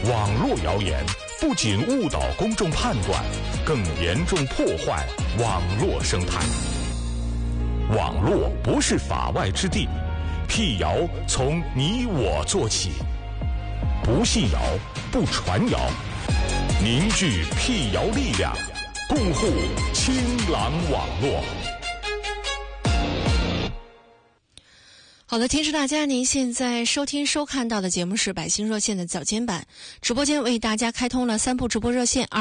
网络谣言不仅误导公众判断，更严重破坏网络生态。网络不是法外之地，辟谣从你我做起。不信谣，不传谣，凝聚辟谣力量，共护清朗网络。 好的，提示大家，您现在收听收看到的节目是百姓热线的早间版，直播间为大家开通了3部直播热线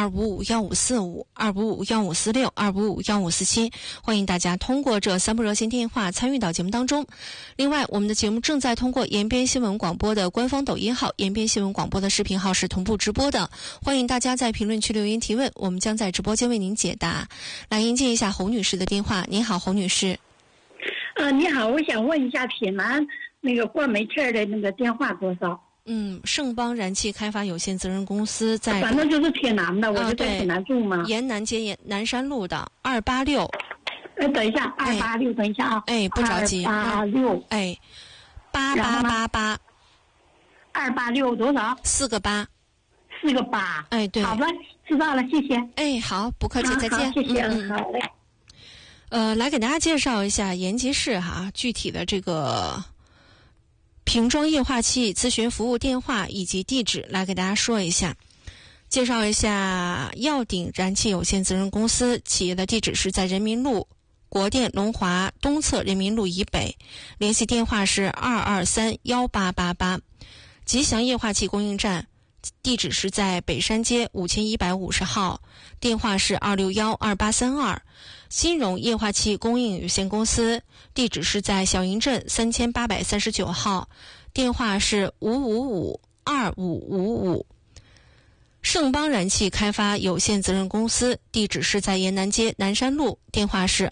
2551545、2551546、2551547，欢迎大家通过这3部热线电话参与到节目当中。另外，我们的节目正在通过延边新闻广播的官方抖音号、延边新闻广播的视频号是同步直播的，欢迎大家在评论区留言提问，我们将在直播间为您解答。来迎接一下侯女士的电话。您好，侯女士。 你好，我想问一下铁南那个灌煤气的那个电话多少？ 盛邦燃气开发有限责任公司在， 反正就是铁南的，我就在铁南住嘛。 沿南街南山路的286。 等一下，286，等一下啊。 不着急。 286。 8888。 286多少 ？4个8。 4个8。 对。 好的，知道了，谢谢。 好，不客气，再见。 好，谢谢。好嘞。 来给大家介绍一下延吉市具体的这个瓶装液化气咨询服务电话以及地址，来给大家说一下。介绍一下耀鼎燃气有限责任公司企业的地址是在人民路国电龙华东侧人民路以北，联系电话是2231888。吉祥液化气供应站地址是在北山街5150号，电话是2612832。新荣液化气供应有限公司地址是在小营镇3839号，电话是5552555。盛邦燃气开发有限责任公司地址是在沿南街南山路，电话是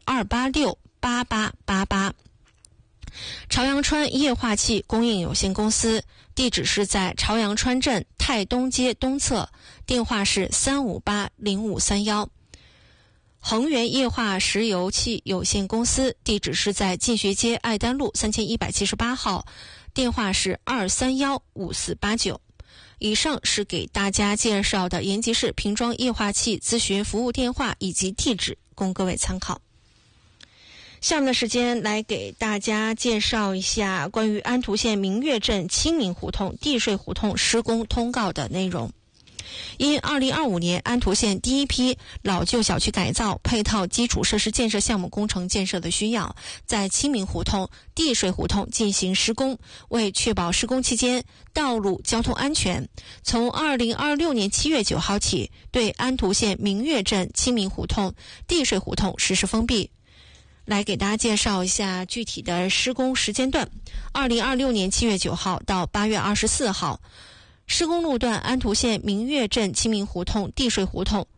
2868888。朝阳川液化气供应有限公司地址是在朝阳川镇泰东街东侧，电话是3580531。恒源液化石油气有限公司地址是在进学街爱丹路3178号，电话是2315489。以上是给大家介绍的延吉市瓶装液化气咨询服务电话以及地址，供各位参考。下面的时间来给大家介绍一下关于安图县明月镇清明胡同地税胡同施工通告的内容。因2025年安图县第一批老旧小区改造配套基础设施建设项目工程建设的需要，在清明胡同、地税胡同进行施工，为确保施工期间道路交通安全，从2026年7月9号起，对安图县明月镇清明胡同、地税胡同实施封闭。来给大家介绍一下具体的施工时间段：2026年7月9号到8月24号。施工路段安图县明月镇清明胡同、地税胡同，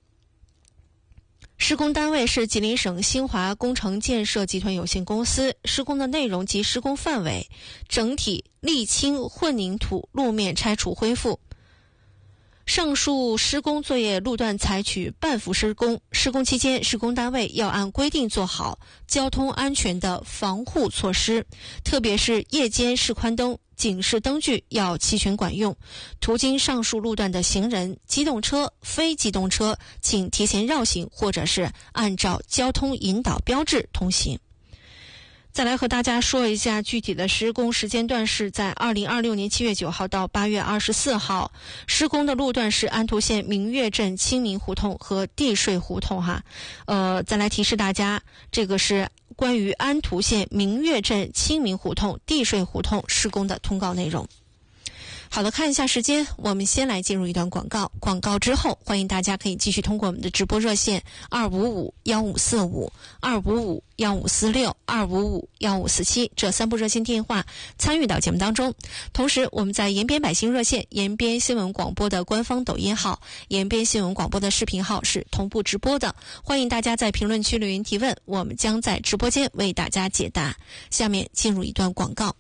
施工单位是吉林省兴华工程建设集团有限公司。施工的内容及施工范围：整体沥青混凝土路面拆除恢复。上述施工作业路段采取半幅施工，施工期间施工单位要按规定做好交通安全的防护措施，特别是夜间示宽灯、警示灯具要齐全管用。途经上述路段的行人、机动车、非机动车请提前绕行，或者是按照交通引导标志通行。再来和大家说一下具体的施工时间段是在2026年7月9号到8月24号。施工的路段是安图县明月镇清明胡同和地税胡同再来提示大家，这个是关于安图县明月镇清明胡同、地税胡同施工的通告内容。好的，看一下时间，我们先来进入一段广告。广告之后，欢迎大家可以继续通过我们的直播热线2551545、2551546、2551547这3部热线电话参与到节目当中。同时，我们在延边百姓热线、延边新闻广播的官方抖音号、延边新闻广播的视频号是同步直播的，欢迎大家在评论区留言提问，我们将在直播间为大家解答。下面进入一段广告。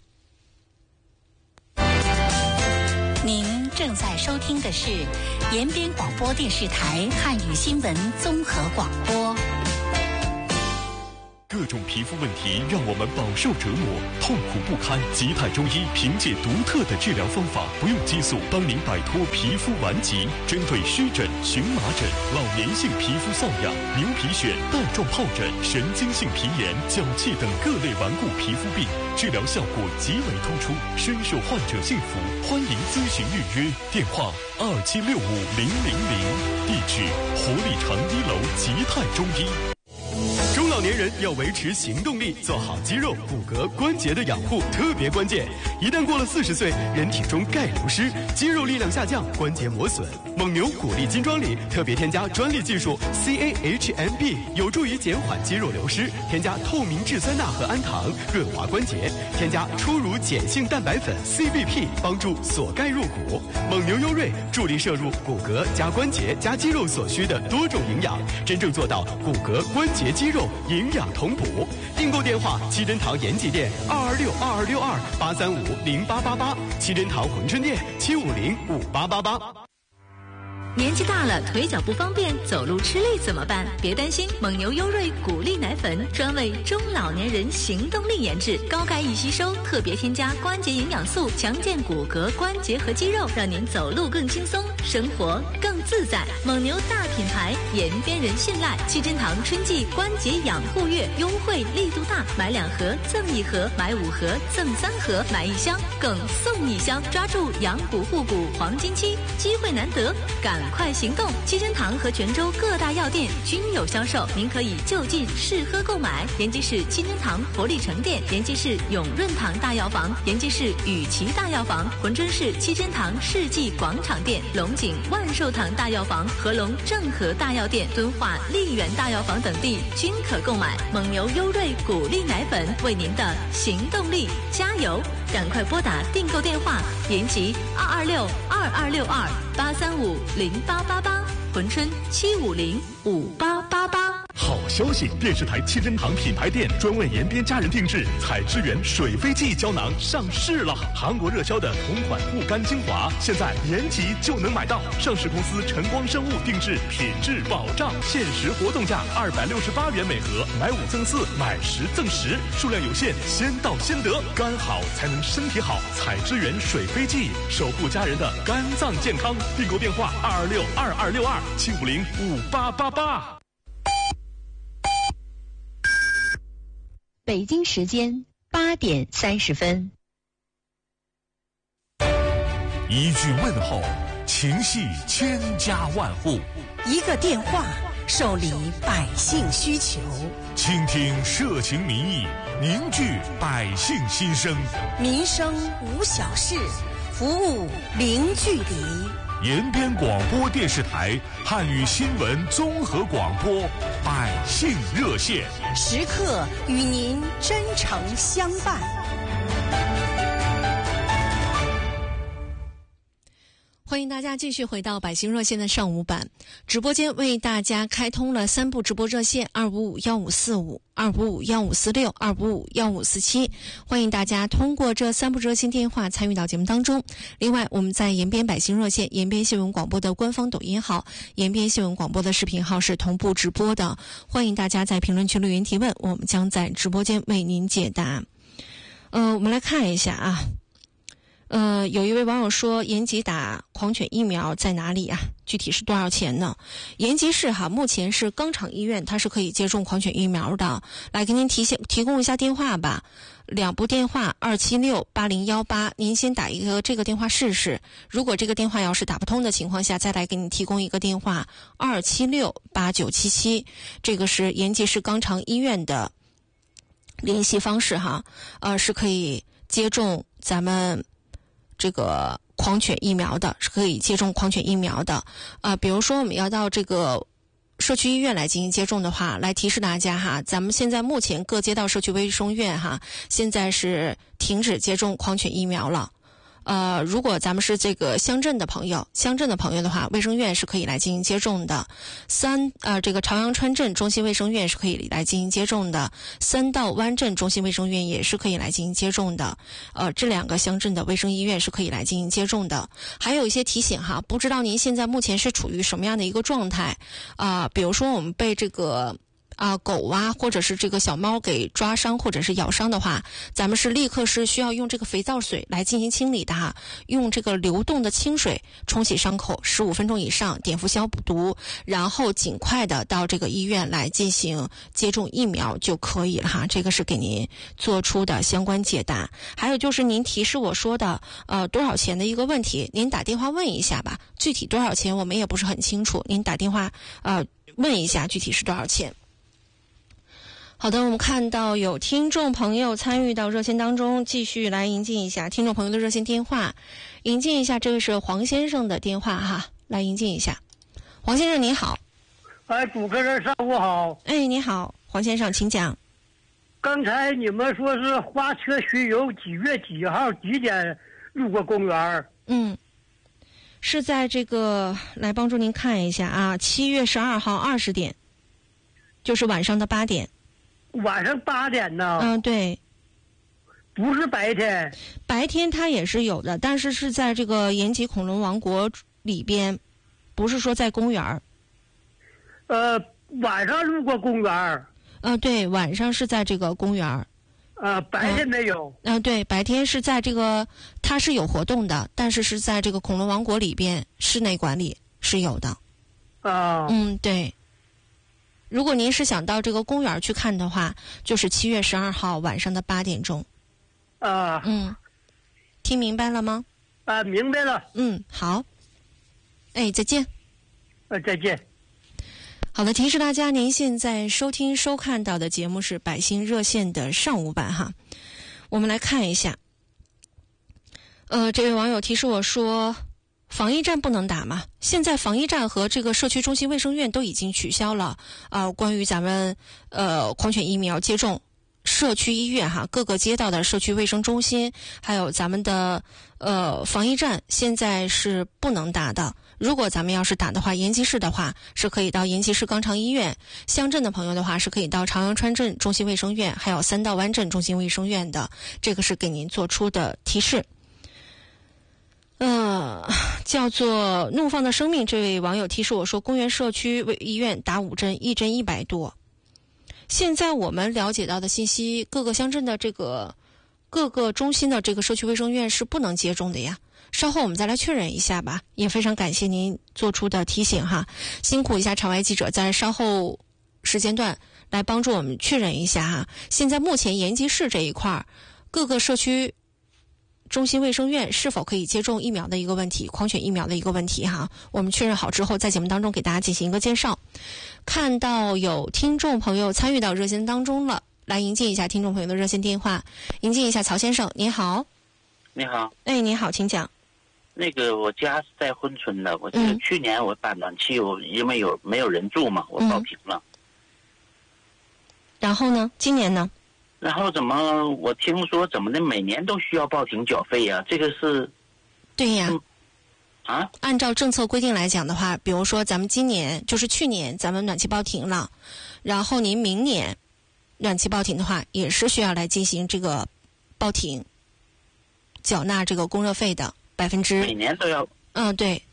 您正在收听的是延边广播电视台汉语新闻综合广播。 各种皮肤问题让我们饱受折磨，痛苦不堪。吉泰中医凭借独特的治疗方法，不用激素，帮您摆脱皮肤顽疾。针对湿疹、荨麻疹、老年性皮肤瘙痒、牛皮癣、带状疱疹、神经性皮炎、脚气等各类顽固皮肤病，治疗效果极为突出，深受患者信服。欢迎咨询预约，电话27650000，地址活力城1楼吉泰中医。中老年人要维持行动力，做好肌肉、骨骼、关节的养护特别关键。一旦过了40岁，人体中钙流失，肌肉力量下降，关节磨损。蒙牛骨力金装里特别添加专利技术 CAHMB， 有助于减缓肌肉流失。添加透明质酸钠和氨糖，润滑关节。添加初乳碱性蛋白粉 CBP， 帮助锁钙入骨。蒙牛优瑞助力摄入骨骼加关节加肌肉所需的多种营养，真正做到骨骼、关节、肌肉营养同补。订购电话：七珍堂延吉店2262262835888，七珍堂珲春店7505888。 年纪大了，腿脚不方便，走路吃力怎么办？别担心，蒙牛优瑞骨力奶粉专为中老年人行动力研制，高钙易吸收，特别添加关节营养素，强健骨骼、关节和肌肉，让您走路更轻松，生活更自在。蒙牛大品牌，延边人信赖。七珍堂春季关节养护月优惠力度大，买2盒赠1盒，买5盒赠3盒，买1箱更送1箱，抓住养骨护骨黄金期，机会难得，赶快行动！七珍堂和泉州各大药店均有销售，您可以就近试喝购买。延吉市七珍堂活力城店，延吉市永润堂大药房，延吉市雨琦大药房，珲春市七珍堂世纪广场店，龙井万寿堂大药房，合龙正和大药店，敦化丽园大药房等地均可购买。蒙牛优瑞骨力奶粉，为您的行动力加油！赶快拨打订购电话：延吉226226283508888，珲春7505888。 好消息！电视台七珍堂品牌店专为延边家人定制采之源水飞记胶囊上市了。韩国热销的同款护肝精华，现在延吉就能买到。上市公司晨光生物定制，品质保障，限时活动价268元每盒，买5赠4，买10赠10，数量有限，先到先得。肝好才能身体好，采之源水飞记，守护家人的肝脏健康。订购电话226226275058888。 北京时间8点30分。 一句问候，情系千家万户； 一个电话，受理百姓需求。 倾听社情民意，凝聚百姓心声。 民生无小事，服务零距离。 延边广播电视台汉语新闻综合广播百姓热线， 时刻与您真诚相伴。 欢迎大家继续回到百姓热线的上午版直播间，为大家开通了3部直播热线：2551545、2551546、2551547。欢迎大家通过这3部热线电话参与到节目当中。另外，我们在延边百姓热线、延边新闻广播的官方抖音号、延边新闻广播的视频号是同步直播的。欢迎大家在评论区留言提问，我们将在直播间为您解答。我们来看一下啊。有一位网友说，延吉打狂犬疫苗在哪里啊？具体是多少钱呢？延吉市目前是肛肠医院，它是可以接种狂犬疫苗的。来给您提供一下电话吧，2部电话2768018，您先打一个这个电话试试。如果这个电话要是打不通的情况下，再来给你提供一个电话2768977，这个是延吉市肛肠医院的联系方式是可以接种咱们这个狂犬疫苗的，是可以接种狂犬疫苗的。比如说我们要到这个社区医院来进行接种的话，来提示大家咱们现在目前各街道社区卫生院现在是停止接种狂犬疫苗了。如果咱们是这个乡镇的朋友的话，卫生院是可以来进行接种的。这个朝阳川镇中心卫生院是可以来进行接种的。3道湾镇中心卫生院也是可以来进行接种的。这2个乡镇的卫生医院是可以来进行接种的。还有一些提醒不知道您现在目前是处于什么样的一个状态比如说我们被这个狗啊，或者是这个小猫给抓伤或者是咬伤的话，咱们是立刻是需要用这个肥皂水来进行清理的哈，用这个流动的清水冲洗伤口15分钟以上，碘伏消毒，然后尽快的到这个医院来进行接种疫苗就可以了哈。这个是给您做出的相关解答。还有就是您提示我说的多少钱的一个问题，您打电话问一下吧，具体多少钱我们也不是很清楚，您打电话问一下具体是多少钱。好的，我们看到有听众朋友参与到热线当中，继续来迎接一下听众朋友的热线电话。迎接一下，这位是黄先生的电话哈，来迎接一下。黄先生您好。 主持人上午好。 你好，黄先生请讲。 刚才你们说是花车巡游几月几号几点路过公园？ 是在这个，来帮助您看一下啊，7月12号20点，就是晚上的8点。 晚上8点呢？ 对。 不是白天。 白天它也是有的，但是是在这个延吉恐龙王国里边，不是说在公园。 晚上路过公园。 对，晚上是在这个公园。 白天没有。 对，白天是在这个，它是有活动的，但是是在这个恐龙王国里边室内管理是有的。对。如果您是想到这个公园去看的话，就是7月12号晚上的8点钟。听明白了吗？ 明白了。 好。再见。 再见。 好的，提示大家，您现在收看到的节目是百姓热线的上午版哈。我们来看一下。这位网友提示我说，防疫站不能打嘛？现在防疫站和这个社区中心卫生院都已经取消了关于咱们狂犬疫苗接种，社区医院哈，各个街道的社区卫生中心，还有咱们的防疫站，现在是不能打的。如果咱们要是打的话，延吉市的话是可以到延吉市肛肠医院，乡镇的朋友的话是可以到朝阳川镇中心卫生院，还有三道湾镇中心卫生院的。这个是给您做出的提示。叫做怒放的生命这位网友提示我说，公园社区医院打5针，1针100多。现在我们了解到的信息，各个乡镇的这个各个中心的这个社区卫生院是不能接种的呀。稍后我们再来确认一下吧，也非常感谢您做出的提醒哈，辛苦一下场外记者在稍后时间段来帮助我们确认一下哈。现在目前延吉市这一块各个社区中心卫生院是否可以接种疫苗的一个问题，狂犬疫苗的一个问题哈，我们确认好之后在节目当中给大家进行一个介绍。看到有听众朋友参与到热线当中了，来迎接一下听众朋友的热线电话，迎接一下曹先生。您好。 你好。 您好，请讲。 那个我家是在珲春的，我去年我把暖气，我因为没有人住嘛，我报停了。 然后呢？今年呢？ 然后我听说怎么的，每年都需要报停缴费呀？这个是？ 对呀。按照政策规定来讲的话，比如说咱们今年就是去年咱们暖气报停了，然后您明年暖气报停的话，也是需要来进行这个报停，缴纳这个供热费的%。 每年都要。 对。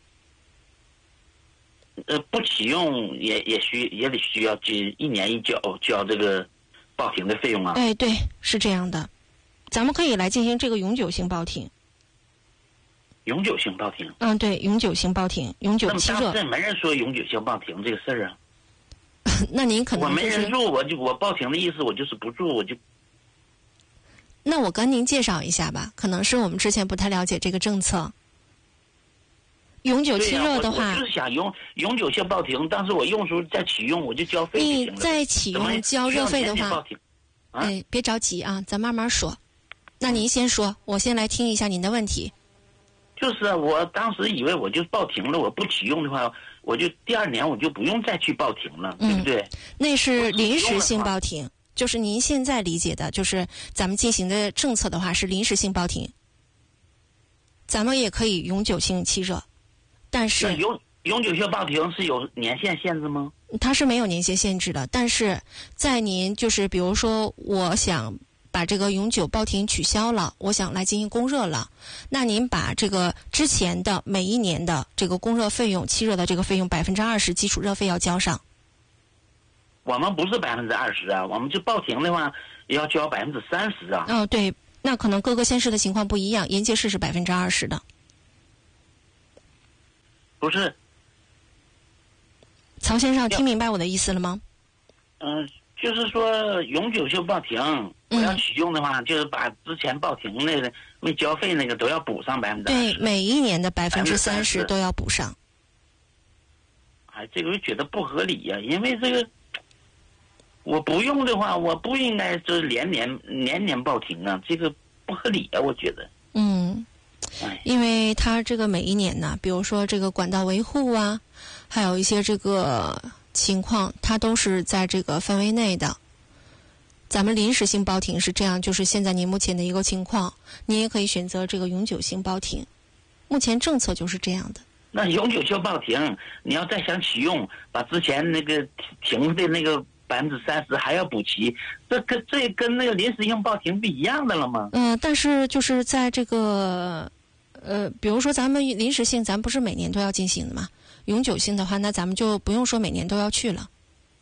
不启用也得需要1年一交这个报停的费用啊。 对，是这样的，咱们可以来进行这个永久性报停。 永久性报停。 对，永久性报停，永久期热。 那没人说永久性报停这个事儿啊。 那您可能我没人住，我报停的意思，我就是不住，我就。 那我跟您介绍一下吧，可能是我们之前不太了解这个政策。永久期热的话， 我就是想永久性报停，但是我用时候再启用我就交费就行了。 你再启用交热费的话，别着急啊，咱慢慢说。那您先说，我先来听一下您的问题。 就是我当时以为我就报停了，我不启用的话，我就第2年我就不用再去报停了，对不对？ 那是临时性报停，就是您现在理解的，就是咱们进行的政策的话是临时性报停。咱们也可以永久性期热，但是永久性报停是有年限限制吗？ 它是没有年限限制的，但是在您就是比如说我想把这个永久报停取消了，我想来进行供热了，那您把这个之前的每一年的这个供热费用、期热的这个费用20%基础热费要交上。 我们不是20%啊，我们就报停的话要交30%啊。 哦，对，那可能各个县市的情况不一样，沿街市是20%的。 不是。 曹先生，听明白我的意思了吗？ 就是说永久性报停，我要启用的话，就是把之前报停那个没交费那个都要补上20%。 对，每一年的30%都要补上。 哎，这个我觉得不合理呀，因为这个我不用的话，我不应该就是年年报停啊，这个不合理啊，我觉得。 因为它这个每一年呢，比如说这个管道维护啊，还有一些这个情况，它都是在这个范围内的。咱们临时性报停是这样，就是现在您目前的一个情况，您也可以选择这个永久性报停。目前政策就是这样的。 那永久性报停，你要再想启用，把之前那个停的那个30%还要补齐，这跟那个临时性报停不一样的了吗？ 但是就是在这个比如说咱们临时性，咱不是每年都要进行的嘛？永久性的话，那咱们就不用说每年都要去了。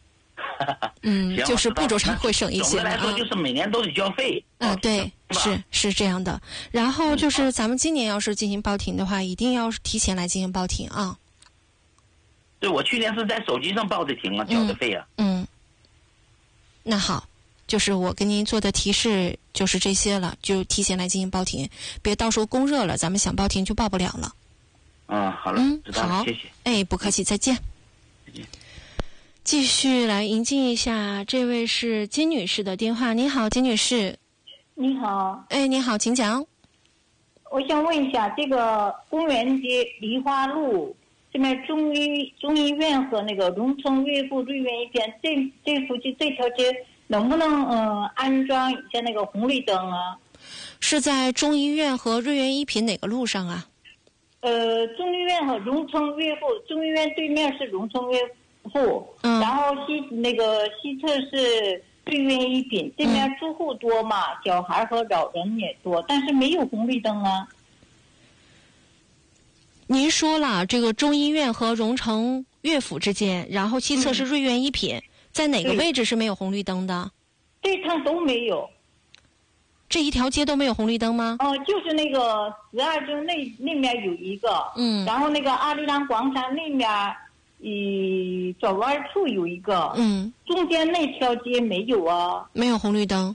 就是步骤上会省一些。 总的来说，就是每年都得交费。 对，是这样的。然后就是咱们今年要是进行报停的话，一定要提前来进行报停啊。 对，我去年是在手机上报的停啊，交的费啊。 那好，就是我跟您做的提示就是这些了，就提前来进行报停，别到时候供热了，咱们想报停就报不了了。 好了，知道了， 好， 谢谢。 不客气，再见。 再见。 继续来迎接一下，这位是金女士的电话。你好，金女士。 你好。 你好，请讲。 我想问一下，这个公园街梨花路这边中医院和那个荣城岳父瑞园一片，这附近这条街能不能安装一下那个红绿灯啊？ 是在中医院和瑞园一品哪个路上啊？ 中医院和荣城岳父，中医院对面是荣城岳父，然后西侧是瑞园一品，这边住户多嘛，小孩和老人也多，但是没有红绿灯啊。 您说了，这个中医院和荣城岳府之间，然后西侧是瑞园一品，在哪个位置是没有红绿灯的？ 这趟都没有。 这一条街都没有红绿灯吗？ 就是那个12中那面有一个，然后那个阿里郎广场那面，转弯处有一个，中间那条街没有啊， 没有红绿灯，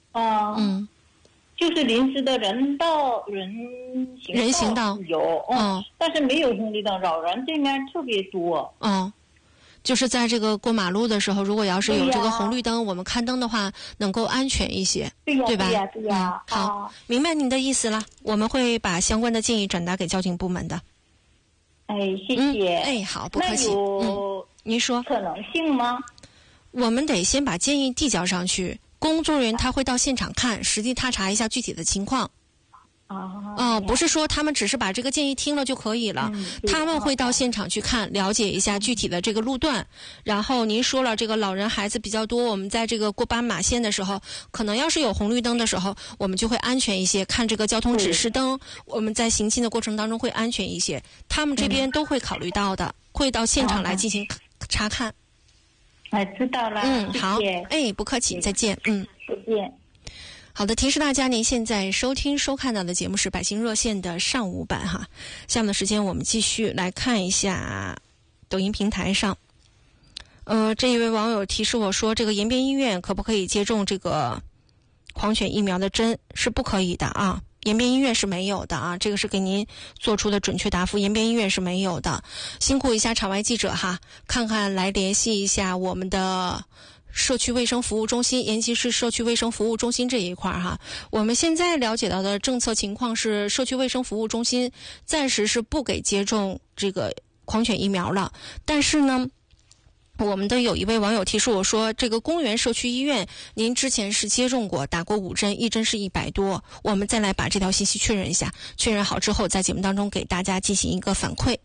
就是临时的人行道有，但是没有红绿灯，老人这面特别多， 就是在这个过马路的时候，如果要是有这个红绿灯，我们看灯的话，能够安全一些，对吧？ 对呀。 好，明白您的意思了，我们会把相关的建议转达给交警部门的。 谢谢。 好，不客气。您说可能性吗？ 我们得先把建议递交上去，工作人员他会到现场看，实地踏查一下具体的情况。不是说他们只是把这个建议听了就可以了，他们会到现场去看，了解一下具体的这个路段。然后您说了，这个老人孩子比较多，我们在这个过斑马线的时候，可能要是有红绿灯的时候，我们就会安全一些，看这个交通指示灯，我们在行进的过程当中会安全一些。他们这边都会考虑到的，会到现场来进行查看。 知道了。 好，不客气，再见。 再见。 好的，提示大家，您现在收看到的节目是百姓热线的上午版哈。下面的时间我们继续来看一下抖音平台上，这一位网友提示我说，这个延边医院可不可以接种这个狂犬疫苗的针？是不可以的啊，延边医院是没有的啊，这个是给您做出的准确答复，延边医院是没有的。辛苦一下场外记者哈，看看来联系一下我们的社区卫生服务中心，延吉市社区卫生服务中心这一块哈，我们现在了解到的政策情况是，社区卫生服务中心暂时是不给接种这个狂犬疫苗了。但是呢，我们的有一位网友提示我说，这个公园社区医院您之前是接种过，打过5针，一针是100多。我们再来把这条信息确认一下，确认好之后，在节目当中给大家进行一个反馈。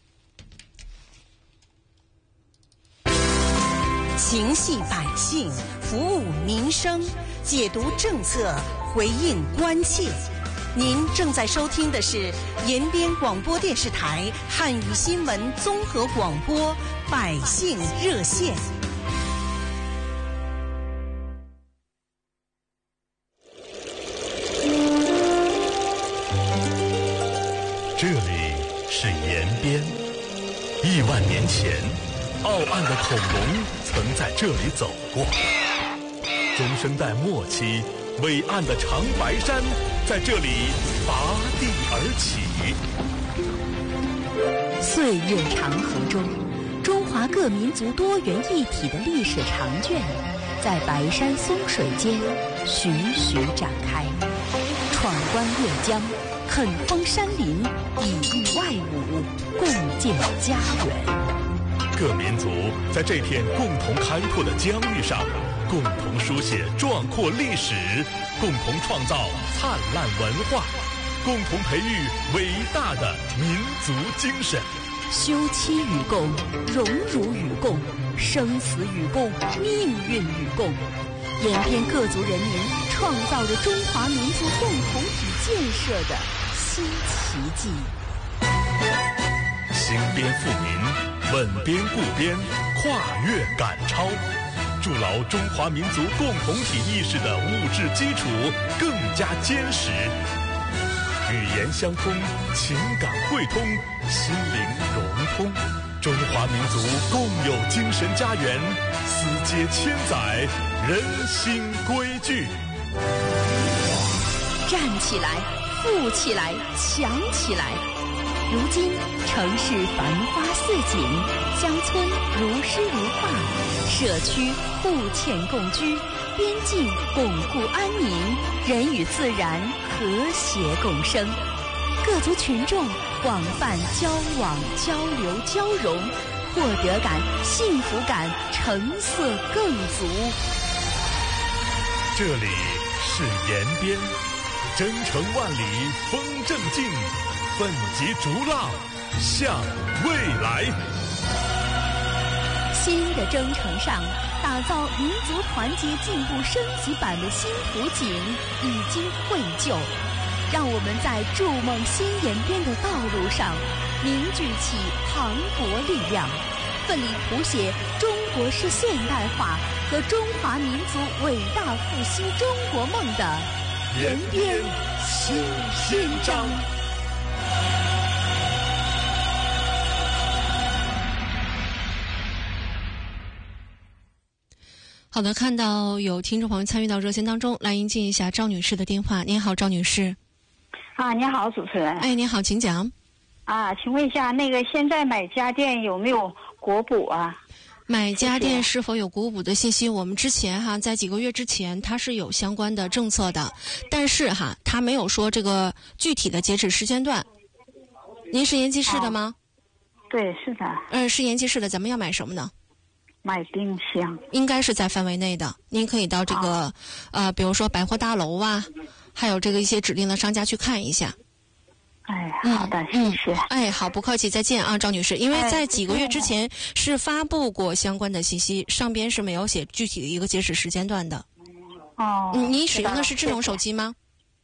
情系百姓，服务民生，解读政策，回应关切。您正在收听的是延边广播电视台汉语新闻综合广播《百姓热线》。 亿万年前，傲岸的恐龙曾在这里走过。中生代末期，伟岸的长白山在这里拔地而起。 岁月长河中，中华各民族多元一体的历史长卷，在白山松水间徐徐展开。闯关越江，垦封山林，以御外侮，共建家园。 各民族在这片共同开拓的疆域上，共同书写壮阔历史，共同创造灿烂文化，共同培育伟大的民族精神。 休戚与共，荣辱与共，生死与共，命运与共。延边各族人民创造着中华民族共同体建设的新奇迹。 兴边富民，稳边固边，跨越赶超，筑牢中华民族共同体意识的物质基础更加坚实。语言相通，情感汇通，心灵融通，中华民族共有精神家园，丝接千载，人心归聚。 站起来，富起来，强起来！如今城市繁花似锦，乡村如诗如画，社区互嵌共居，边境巩固安宁，人与自然和谐共生。各族群众广泛交往、交流、交融，获得感、幸福感成色更足。 这里是延边，征程万里风正劲，奋楫逐浪向未来。 新的征程上，打造民族团结进步升级版的新图景已经绘就，让我们在筑梦新延边的道路上凝聚起磅礴力量，奋力谱写中国式现代化和中华民族伟大复兴中国梦的延边新篇章。 好的，看到有听众朋友参与到热线当中，来迎接一下赵女士的电话。您好，赵女士。 啊，你好，主持人。 哎，您好，请讲。 啊，请问一下，那个现在买家电有没有国补啊？ 买家电是否有国补的信息？我们之前在几个月之前，它是有相关的政策的，但是它没有说这个具体的截止时间段。您是延吉市的吗？ 对，是的。 是延吉市的，咱们要买什么呢？ 买冰箱。 应该是在范围内的，您可以到这个比如说百货大楼啊，还有这个一些指定的商家去看一下。 哎，好的，谢谢。 哎，好，不客气，再见啊，赵女士。因为在几个月之前是发布过相关的信息，上边是没有写具体的一个截止时间段的。 哦。 你使用的是智能手机吗？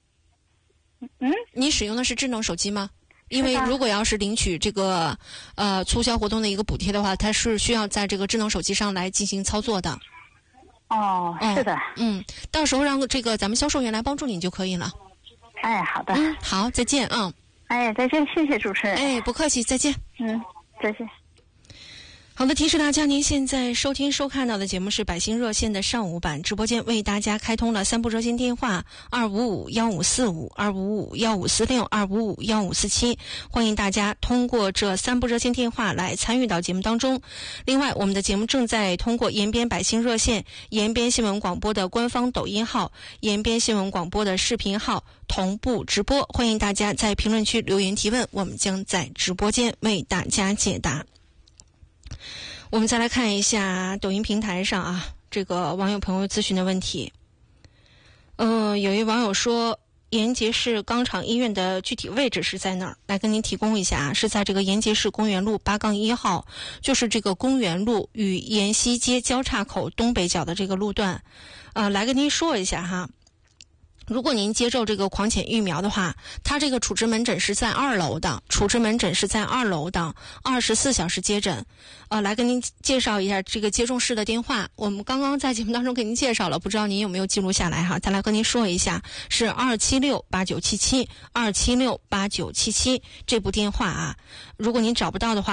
你使用的是智能手机吗？因为如果要是领取这个促销活动的一个补贴的话，它是需要在这个智能手机上来进行操作的。 哦，是的。 到时候让这个咱们销售员来帮助你就可以了。 哎，好的。 好，再见啊。 哎，再见，谢谢主持人。 哎，不客气，再见。 再见。 好的，提示大家，您现在收听收看到的节目是百姓热线的上午版直播间，为大家开通了3部热线电话：255-1545、255-1546、255-1547，欢迎大家通过这3部热线电话来参与到节目当中。另外，我们的节目正在通过延边百姓热线、延边新闻广播的官方抖音号、延边新闻广播的视频号同步直播，欢迎大家在评论区留言提问，我们将在直播间为大家解答。我们再来看一下抖音平台上这个网友朋友咨询的问题。有一网友说，延吉市钢厂医院的具体位置是在哪儿？来跟您提供一下是在这个延吉市公园路8-1号，就是这个公园路与延西街交叉口东北角的这个路段。来跟您说一下如果您接受这个狂犬疫苗的话，它这个处置门诊是在2楼的，24小时接诊。来跟您介绍一下这个接种室的电话，我们刚刚在节目当中给您介绍了，不知道您有没有记录下来再来和您说一下，是276-8977，276-8977这部电话如果您找不到的话，